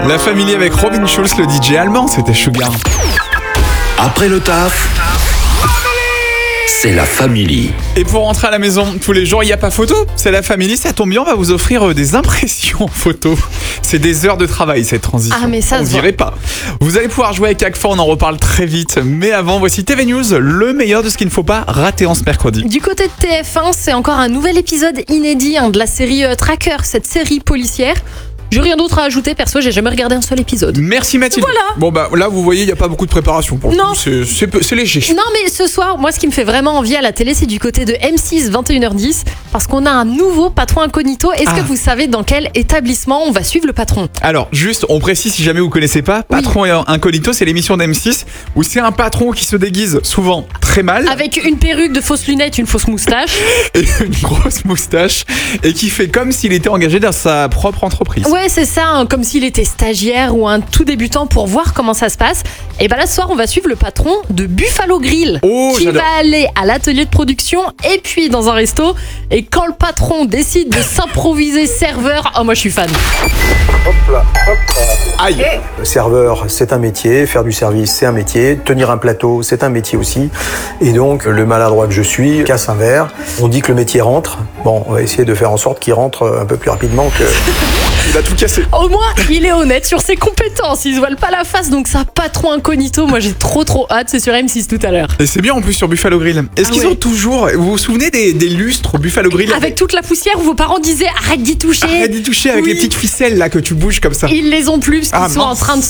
La Family avec Robin Schulz, le DJ allemand, c'était Sugar. Après le taf, c'est la Family. Et pour rentrer à la maison tous les jours, il n'y a pas photo. C'est la Family, ça tombe bien, on va vous offrir des impressions photos. C'est des heures de travail cette transition. Ah mais ça on se dirait pas. Vous allez pouvoir jouer avec Agfa, on en reparle très vite. Mais avant, voici TV News, le meilleur de ce qu'il ne faut pas rater en ce mercredi. Du côté de TF1, c'est encore un nouvel épisode inédit de la série Tracker, cette série policière. J'ai rien d'autre à ajouter, perso, j'ai jamais regardé un seul épisode. Merci Mathilde. Voilà. Bon bah là vous voyez, il n'y a pas beaucoup de préparation pour Non. c'est léger. Non mais ce soir, moi ce qui me fait vraiment envie à la télé, c'est du côté de M6 21h10 parce qu'on a un nouveau patron incognito. Est-ce que vous savez dans quel établissement on va suivre le patron? Alors juste, on précise si jamais vous connaissez pas, Patron Incognito, c'est l'émission d'M6 où c'est un patron qui se déguise souvent très mal. Avec une perruque, de fausses lunettes, une fausse moustache. Et une grosse moustache et qui fait comme s'il était engagé dans sa propre entreprise. Ouais, c'est ça, comme s'il était stagiaire ou un tout débutant pour voir comment ça se passe. Et ben là, ce soir, on va suivre le patron de Buffalo Grill qui j'adore. va aller à l'atelier de production et puis dans un resto. Et quand le patron décide de s'improviser serveur, oh, moi je suis fan. Aïe. Serveur, c'est un métier, faire du service, c'est un métier, tenir un plateau, c'est un métier aussi. Et donc, le maladroit que je suis casse un verre. On dit que le métier rentre. Bon, on va essayer de faire en sorte qu'il rentre un peu plus rapidement que... Il a tout cassé. Au moins, il est honnête sur ses compétences. Il se voile pas la face, donc ça, patron incognito. Moi, j'ai trop hâte. C'est sur M6 tout à l'heure. Et c'est bien en plus sur Buffalo Grill. Est-ce qu'ils ont toujours... Vous vous souvenez des lustres Buffalo Grill Avec toute la poussière où vos parents disaient arrête d'y toucher. Arrête d'y toucher avec les petites ficelles là que tu bouges comme ça. Ils les ont plus parce qu'ils sont en mince. train de